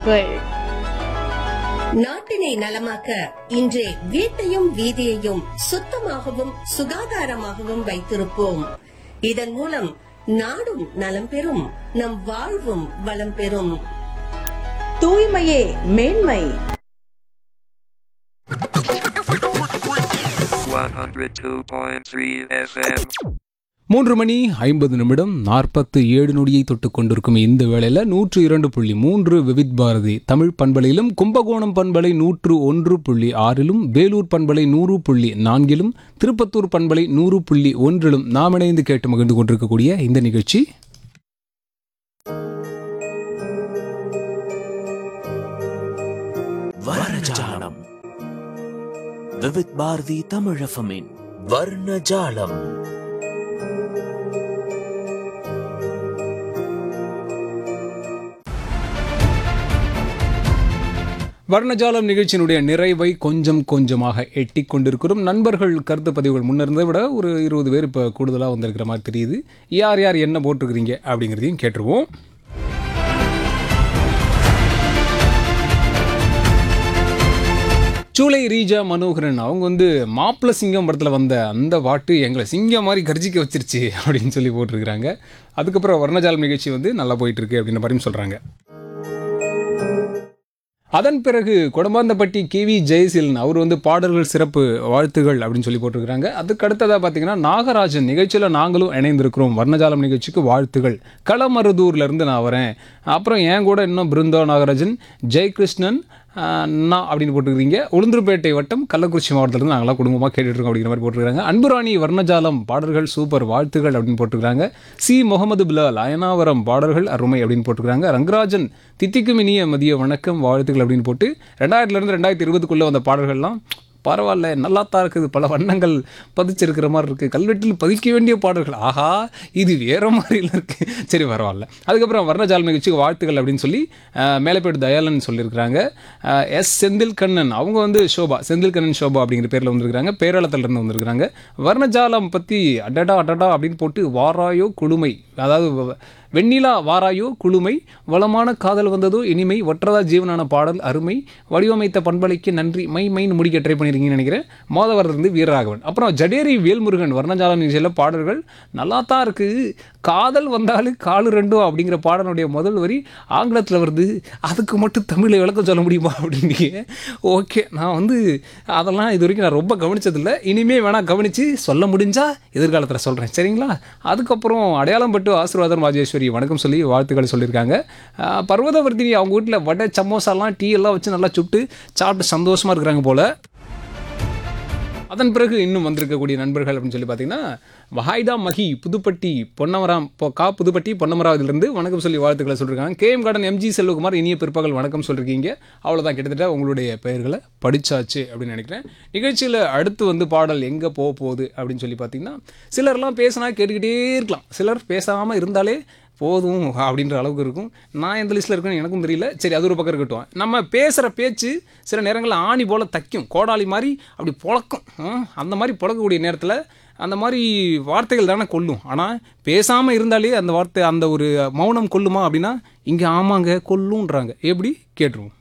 செய்திகள். நாட்டினை நலமாக்க இன்றே வீட்டையும் வீதியையும் சுத்தமாகவும் சுகாதாரமாகவும் வைத்திருப்போம். இதன் மூலம் நாடும் நலம் பெறும், நம் வாழ்வும் வளம் பெறும். தூய்மையே மேன்மை. 102.3 FM. 3:50 தொட்டுக் கொண்டிருக்கும் இந்த வேளையில் 102.3 விவித் பாரதி தமிழ் பண்பலையிலும், கும்பகோணம் பண்பலை 101.6லும், வேலூர் பண்பலை 100.4லும், திருப்பத்தூர் பண்பலை 100.1லும் நாம் இணைந்து கேட்டு மகிழ்ந்து கொண்டிருக்கக்கூடிய இந்த நிகழ்ச்சி வர்ணஜாலம். விவித் பாரதி தமிழ் எஃப்எம்மின் வர்ணஜாலம். வர்ணஜாலம் நிகழ்ச்சியினுடைய நிறைவை கொஞ்சம் கொஞ்சமாக எட்டி கொண்டிருக்கிறோம். நண்பர்கள் கருத்து பதிவுகள் முன்னிருந்ததை விட ஒரு 20 பேர் இப்போ கூடுதலாக வந்திருக்கிற மாதிரி தெரியுது. யார் யார் என்ன போட்டிருக்கிறீங்க அப்படிங்கிறதையும் கேட்டுருவோம். சூளை ரீஜா மனோகரன் அவங்க மாப்பிள்ள சிங்கம் படத்தில் வந்த அந்த பாட்டு எங்களை சிங்கம் மாதிரி கர்ஜிக்க வச்சிருச்சு அப்படின்னு சொல்லி போட்டிருக்கிறாங்க. அதுக்கப்புறம் வர்ணஜாலம் நிகழ்ச்சி நல்லா போயிட்டுருக்கு அப்படின்ற மாதிரியும் சொல்கிறாங்க. அதன் பிறகு கொடமாந்தப்பட்டி KV ஜெயசீலன் அவர் பாடல்கள் சிறப்பு வாழ்த்துகள் அப்படின்னு சொல்லி போட்டிருக்கிறாங்க. அதுக்கு அடுத்ததாக பார்த்தீங்கன்னா நாகராஜன் நிகழ்ச்சியில் நாங்களும் இணைந்திருக்கிறோம், வர்ணஜாலம் நிகழ்ச்சிக்கு வாழ்த்துகள், களமருதூர்லேருந்து நான் வரேன். அப்புறம் என் கூட இன்னும் பிருந்தா நாகராஜன், ஜெயகிருஷ்ணன் அப்படின்னு போட்டுருக்கீங்க. உளுந்தூர்பேட்டை வட்டம் கள்ளக்குறிச்சி மாவட்டத்திலிருந்து நாங்களாம் குடும்பமாக கேட்டுட்ருக்கோம் அப்படிங்கிற மாதிரி போட்டுருக்காங்க. அன்புராணி வர்ணஜாலம் பாடல்கள் சூப்பர் வாழ்த்துகள் அப்படின்னு போட்டுருக்காங்க. சி முகமது பிலால் அயனாவரம் பாடல்கள் அருமை அப்படின்னு போட்டுருக்காங்க. ரங்கராஜன் தித்திக்கும் இனிய மதிய வணக்கம் வாழ்த்துக்கள் அப்படின்னு போட்டு 2000லேருந்து 2020க்குள்ளே வந்த பாடல்கள்லாம் பரவாயில்ல, நல்லாத்தான் இருக்குது, பல வண்ணங்கள் பதிச்சிருக்கிற மாதிரி இருக்குது, கல்வெட்டில் பதிக்க வேண்டிய பாடல்கள், ஆஹா இது வேறு மாதிரிலாம் இருக்குது, சரி பரவாயில்ல. அதுக்கப்புறம் வர்ணஜாலம் நிகழ்ச்சிக்கு வாழ்த்துக்கள் அப்படின்னு சொல்லி மேலப்பேட்டு தயாளன் சொல்லியிருக்கிறாங்க. எஸ் செந்தில்கண்ணன் அவங்க ஷோபா, செந்தில்கண்ணன் ஷோபா அப்படிங்கிற பேரில் வந்திருக்கிறாங்க, பேரளத்திலிருந்து வந்திருக்கிறாங்க. வர்ணஜாலம் பற்றி அடடா அடடா அப்படின்னு போட்டு வாராயோ குழுமை, அதாவது வெண்ணிலா வாராயோ குழுமை, வளமான காதல் வந்ததோ இனிமை, ஒற்றதா ஜீவனான பாடல் அருமை, வடிவமைத்த பண்பலைக்கு நன்றி, மைன்னு முடிக்க ட்ரை பண்ணியிருக்கீங்கன்னு நினைக்கிறேன். மோதவரத்திலிருந்து வீரராகவன். அப்புறம் ஜடேரி வேல்முருகன் வர்ணஜாலம் நிகழ்ச்சியில் பாடல்கள் நல்லா தான் இருக்குது, காதல் வந்தாலும் காலு ரெண்டும் அப்படிங்கிற பாடலுடைய முதல் வரி ஆங்கிலத்தில் வருது, அதுக்கு மட்டும் தமிழை விளக்கம் சொல்ல முடியுமா அப்படின்னீங்க. ஓகே, நான் அதெல்லாம் இது வரைக்கும் நான் ரொம்ப கவனித்ததில்லை, இனிமேல் வேணால் கவனித்து சொல்ல முடிஞ்சால் எதிர்காலத்தில் சொல்கிறேன், சரிங்களா? அதுக்கப்புறம் அடையாளம் பட்டு ஆசீர்வாதம் ராஜேஸ்வரி வணக்கம் சொல்லி வாழ்த்துக்கள் சொல்லியிருக்காங்க. பர்வதவர்த்தினி அவங்க வீட்டில் வடை சமோசாலாம் டீ எல்லாம் வச்சு நல்லா சுட்டு சாப்பிட்டு சந்தோஷமாக இருக்கிறாங்க போல். அதன் பிறகு இன்னும் வந்திருக்கக்கூடிய நண்பர்கள் அப்படின்னு சொல்லி பார்த்தீங்கன்னா வஹைடா மஹி புதுப்பட்டி பொன்னமராவதிலிருந்து வணக்கம் சொல்லி வாழ்த்துக்களை சொல்லியிருக்காங்க. KM கார்டன் MG செல்வகுமார் இனிய பிற்பகல் வணக்கம் சொல்லியிருக்கீங்க. அவ்வளோதான், கிட்டத்தட்ட உங்களுடைய பெயர்களை படித்தாச்சு அப்படின்னு நினைக்கிறேன். நிகழ்ச்சியில் அடுத்து பாடல் எங்கே போகுது அப்படின்னு சொல்லி பார்த்தீங்கன்னா சிலர்லாம் பேசினா கேட்டுக்கிட்டே இருக்கலாம், சிலர் பேசாமல் இருந்தாலே போதும் அப்படின்ற அளவுக்கு இருக்கும். நான் எந்த லிஸ்ட்டில் இருக்குன்னு எனக்கும் தெரியல, சரி அது ஒரு பக்கம் இருக்கட்டும். நம்ம பேசுகிற பேச்சு சில நேரங்களில் ஆணி போல் தைக்கும், கோடாலி மாதிரி அப்படி பொழக்கும். அந்த மாதிரி பொழக்கக்கூடிய நேரத்தில் அந்த மாதிரி வார்த்தைகள் தானே கொல்லும். ஆனால் பேசாமல் இருந்தாலே அந்த வார்த்தை, அந்த ஒரு மௌனம் கொல்லுமா அப்படின்னா இங்கே ஆமாங்க கொல்லுன்றாங்க. எப்படி கேட்டுருவோம்.